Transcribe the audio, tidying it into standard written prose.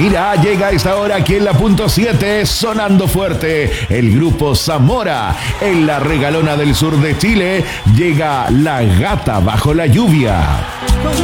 Mira, llega a esta hora aquí en la punto 7, sonando fuerte, el grupo Zamora. En la regalona del sur de Chile llega La Gata Bajo la Lluvia.